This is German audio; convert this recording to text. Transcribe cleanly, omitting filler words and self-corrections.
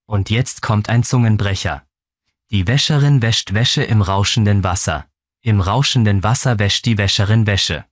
Und jetzt kommt ein Zungenbrecher. Die Wäscherin wäscht Wäsche im rauschenden Wasser. Im rauschenden Wasser wäscht die Wäscherin Wäsche.